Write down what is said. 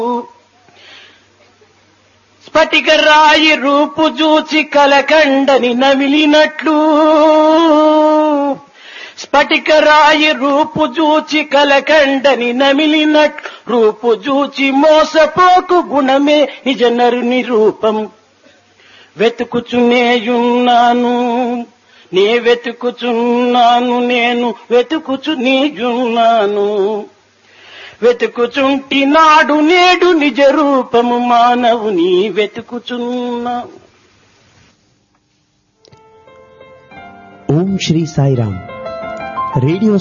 స్ఫటిక రాయి రూపు చూచి కలకండని నమిలినట్లు, స్ఫటిక రాయి రూపు చూచి కలకండని నమిలినట్లు, రూపు చూచి మోసపోకు గుణమే నిజ నరుని రూపం. వెతుకుచునేయున్నాను నే వెతుకుచున్నాను, నేను వెతుకుచు నీయున్నాను. వెతుకుచుంటి నాడు నేడు నిజ రూపము మానవుని వెతుకుచున్నావు. ఓం శ్రీ సాయిరామ్. రేడియో